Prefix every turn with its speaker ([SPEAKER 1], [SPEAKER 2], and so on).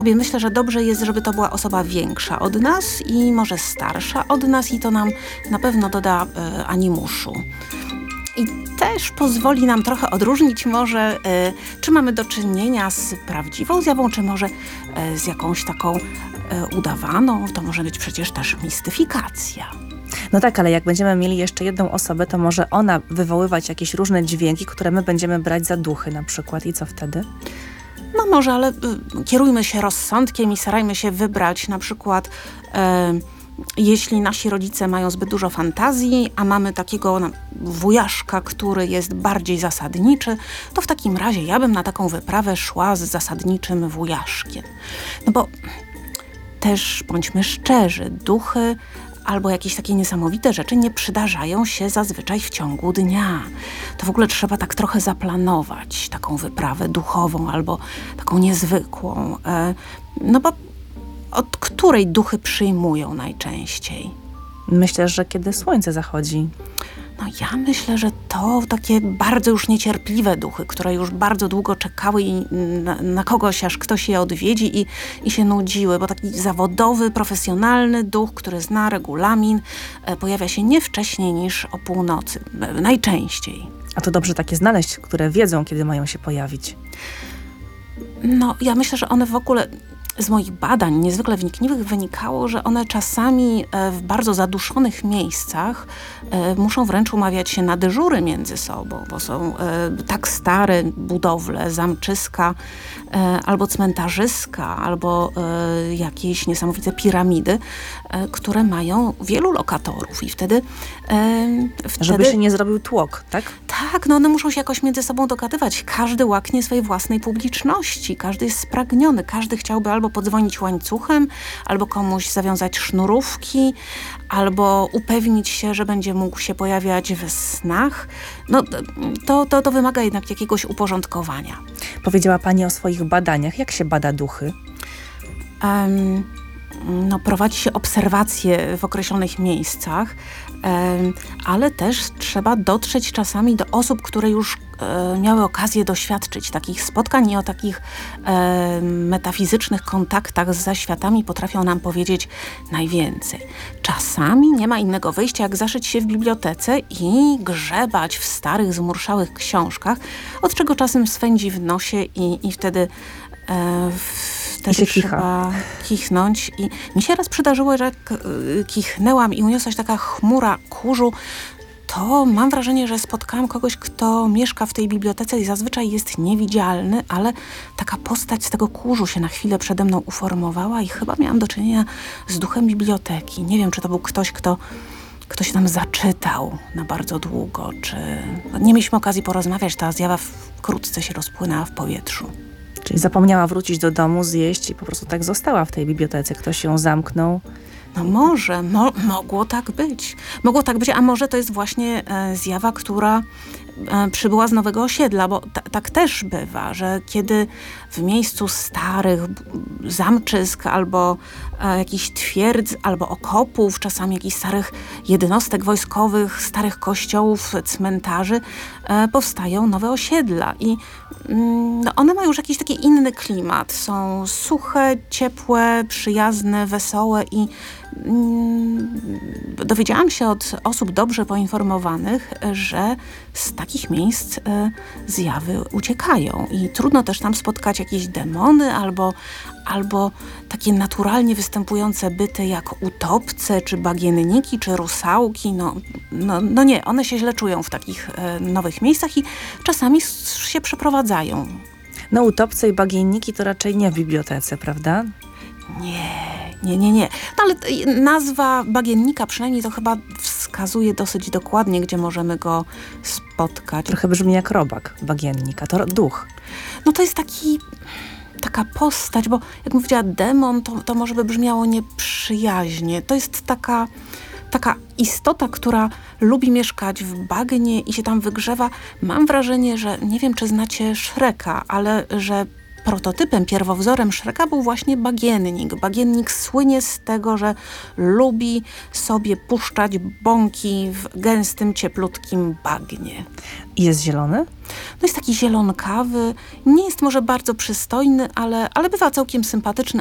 [SPEAKER 1] Myślę, że dobrze jest, żeby to była osoba większa od nas i może starsza od nas i to nam na pewno doda animuszu. I też pozwoli nam trochę odróżnić może, czy mamy do czynienia z prawdziwą zjawą, czy może z jakąś taką udawaną. To może być przecież też mistyfikacja.
[SPEAKER 2] No tak, ale jak będziemy mieli jeszcze jedną osobę, to może ona wywoływać jakieś różne dźwięki, które my będziemy brać za duchy na przykład. I co wtedy?
[SPEAKER 1] No może, ale kierujmy się rozsądkiem i starajmy się wybrać na przykład, jeśli nasi rodzice mają zbyt dużo fantazji, a mamy takiego wujaszka, który jest bardziej zasadniczy, to w takim razie ja bym na taką wyprawę szła z zasadniczym wujaszkiem. No bo też bądźmy szczerzy, duchy albo jakieś takie niesamowite rzeczy nie przydarzają się zazwyczaj w ciągu dnia. To w ogóle trzeba tak trochę zaplanować taką wyprawę duchową albo taką niezwykłą. No bo od której duchy przyjmują najczęściej?
[SPEAKER 2] Myślę, że kiedy słońce zachodzi.
[SPEAKER 1] No ja myślę, że to takie bardzo już niecierpliwe duchy, które już bardzo długo czekały i na kogoś, aż ktoś je odwiedzi i się nudziły, bo taki zawodowy, profesjonalny duch, który zna regulamin, pojawia się nie wcześniej niż o północy, najczęściej.
[SPEAKER 2] A to dobrze takie znaleźć, które wiedzą, kiedy mają się pojawić.
[SPEAKER 1] No ja myślę, że one w ogóle... Z moich badań niezwykle wnikliwych wynikało, że one czasami w bardzo zaduszonych miejscach muszą wręcz umawiać się na dyżury między sobą, bo są tak stare budowle, zamczyska, albo cmentarzyska, albo jakieś niesamowite piramidy, które mają wielu lokatorów i wtedy...
[SPEAKER 2] Żeby się nie zrobił tłok, tak?
[SPEAKER 1] Tak, no one muszą się jakoś między sobą dogadywać. Każdy łaknie swojej własnej publiczności, każdy jest spragniony, każdy chciałby albo podzwonić łańcuchem, albo komuś zawiązać sznurówki, albo upewnić się, że będzie mógł się pojawiać w snach. No to wymaga jednak jakiegoś uporządkowania.
[SPEAKER 2] Powiedziała Pani o swoich badaniach. Jak się bada duchy?
[SPEAKER 1] No, prowadzi się obserwacje w określonych miejscach, ale też trzeba dotrzeć czasami do osób, które już miały okazję doświadczyć takich spotkań i o takich metafizycznych kontaktach z zaświatami potrafią nam powiedzieć najwięcej. Czasami nie ma innego wyjścia, jak zaszyć się w bibliotece i grzebać w starych, zmurszałych książkach, od czego czasem swędzi w nosie i wtedy trzeba kichnąć. I mi się raz przydarzyło, że jak kichnęłam i uniosła się taka chmura kurzu, to mam wrażenie, że spotkałam kogoś, kto mieszka w tej bibliotece i zazwyczaj jest niewidzialny, ale taka postać z tego kurzu się na chwilę przede mną uformowała i chyba miałam do czynienia z duchem biblioteki. Nie wiem, czy to był ktoś, kto się tam zaczytał na bardzo długo, czy... Nie mieliśmy okazji porozmawiać, ta zjawa wkrótce się rozpłynęła w powietrzu.
[SPEAKER 2] Czyli zapomniała wrócić do domu, zjeść i po prostu tak została w tej bibliotece. Ktoś ją zamknął.
[SPEAKER 1] No może, mogło tak być. Mogło tak być, a może to jest właśnie zjawa, która przybyła z nowego osiedla, bo tak też bywa, że kiedy w miejscu starych zamczysk albo jakichś twierdz, albo okopów, czasami jakichś starych jednostek wojskowych, starych kościołów, cmentarzy, powstają nowe osiedla i one mają już jakiś taki inny klimat. Są suche, ciepłe, przyjazne, wesołe i dowiedziałam się od osób dobrze poinformowanych, że z takich miejsc zjawy uciekają i trudno też tam spotkać jakieś demony albo takie naturalnie występujące byty jak utopce, czy bagienniki, czy rusałki. No nie, one się źle czują w takich nowych miejscach i czasami się przeprowadzają.
[SPEAKER 2] No utopce i bagienniki to raczej nie w bibliotece, prawda?
[SPEAKER 1] Nie. No, ale nazwa bagiennika przynajmniej to chyba wskazuje dosyć dokładnie, gdzie możemy go spotkać.
[SPEAKER 2] Trochę brzmi jak robak, bagiennika. To duch.
[SPEAKER 1] No to jest taka postać, bo jak bym powiedziała demon, to może by brzmiało nieprzyjaźnie. To jest taka istota, która lubi mieszkać w bagnie i się tam wygrzewa. Mam wrażenie, że nie wiem, czy znacie Shreka, ale że prototypem, pierwowzorem Shreka był właśnie bagiennik. Bagiennik słynie z tego, że lubi sobie puszczać bąki w gęstym, cieplutkim bagnie.
[SPEAKER 2] I jest zielony?
[SPEAKER 1] No jest taki zielonkawy, nie jest może bardzo przystojny, ale bywa całkiem sympatyczny,